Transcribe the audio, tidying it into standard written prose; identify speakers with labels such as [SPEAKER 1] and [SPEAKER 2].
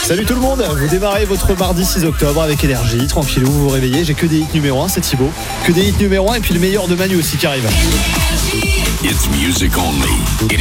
[SPEAKER 1] Salut tout le monde, vous démarrez votre mardi 6 octobre avec énergie, tranquillou, vous vous réveillez, j'ai que des hits numéro 1, c'est Thibaut. Que des hits numéro 1 et puis le meilleur de Manu aussi qui arrive.
[SPEAKER 2] It's music only.